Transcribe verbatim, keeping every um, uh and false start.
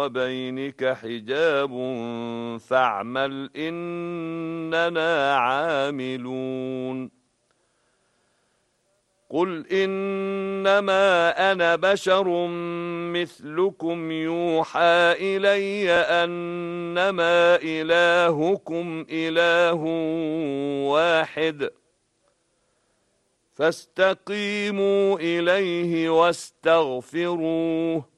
وبينك حجاب فاعمل إننا عاملون قل إنما أنا بشر مثلكم يوحى إلي أنما إلهكم إله واحد فاستقيموا إليه واستغفروه